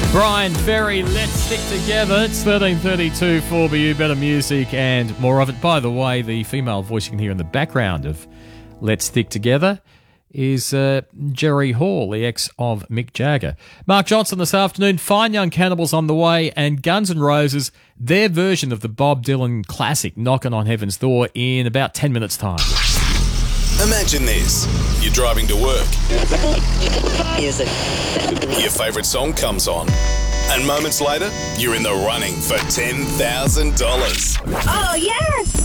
Brian Ferry, Let's Stick Together. It's 13:32 for BU, better music and more of it. By the way, the female voice you can hear in the background of Let's Stick Together is Jerry Hall, the ex of Mick Jagger. Mark Johnson this afternoon, Fine Young Cannibals on the way, and Guns N' Roses, their version of the Bob Dylan classic Knockin' on Heaven's Door in about 10 minutes' time. Imagine this. You're driving to work. Music. Your favourite song comes on. And moments later, you're in the running for $10,000. Oh, yes!